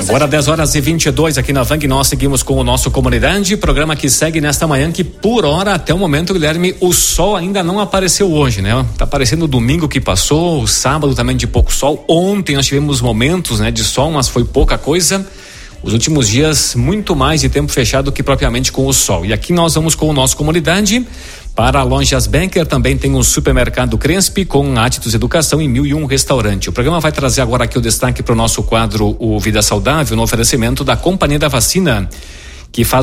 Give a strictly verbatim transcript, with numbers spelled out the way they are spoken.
Agora dez horas e vinte e dois aqui na V A N G, nós seguimos com o nosso Comunidade, programa que segue nesta manhã que por hora, até o momento, Guilherme, o sol ainda não apareceu hoje, né? Tá aparecendo o domingo que passou, o sábado também de pouco sol, ontem nós tivemos momentos, né, de sol, mas foi pouca coisa. Os últimos dias, muito mais de tempo fechado que propriamente com o sol. E aqui nós vamos com o nosso Comunidade. Para a Lojas Becker também tem o supermercado Crespi com Atitudes Educação e mil e um restaurante. O programa vai trazer agora aqui o destaque para o nosso quadro O Vida Saudável, no oferecimento da Companhia da Vacina, que faz